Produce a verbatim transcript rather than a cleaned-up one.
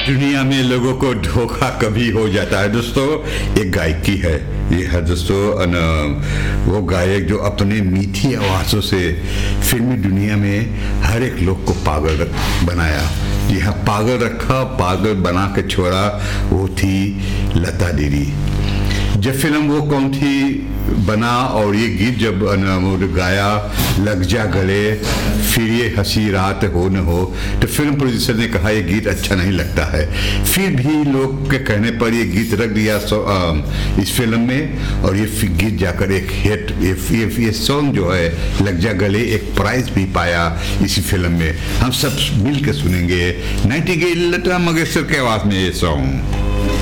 दुनिया में लोगों को धोखा कभी हो जाता है दोस्तों। एक गायकी है ये है दोस्तों, वो गायक जो अपने मीठी आवाज़ों से फिल्मी दुनिया में हर एक लोग को पागल बनाया। जी हाँ, पागल रखा, पागल बना के छोड़ा, वो थी लता दीदी। जब फिल्म वो कौन थी बना और ये गीत जब गाया, लग जा गले फिर ये हंसी रात हो न हो, तो फिल्म प्रोड्यूसर ने कहा ये गीत अच्छा नहीं लगता है। फिर भी लोग के कहने पर ये गीत रख दिया इस फिल्म में, और ये गीत जाकर एक हिट, ये, ये, ये सॉन्ग जो है लग जा गले एक प्राइज भी पाया इसी फिल्म में। हम सब मिल के सुनेंगे नाइटिंगेल लता मंगेशकर के आवाज़ में ये सॉन्ग।